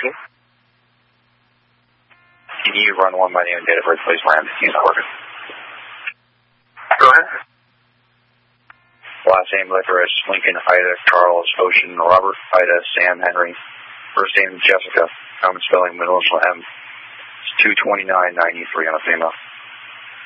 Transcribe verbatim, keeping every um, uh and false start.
working? Can you run one by name and date of birth, please, Ryan? He's not working. Go ahead. Last name, Licorice, Lincoln, Ida, Charles, Ocean, Robert, Ida, Sam, Henry. First name, Jessica. Common spelling, middle initial M. It's two twenty-nine ninety-three on a female.